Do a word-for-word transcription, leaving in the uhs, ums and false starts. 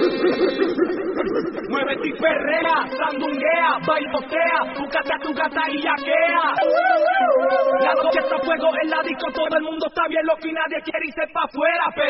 Muévete y perrea, sandunguea, bailotea, tu gata, tu gata y yaquea. La noche está a fuego en la disco, todo el mundo está bien loco y nadie quiere irse pa' afuera.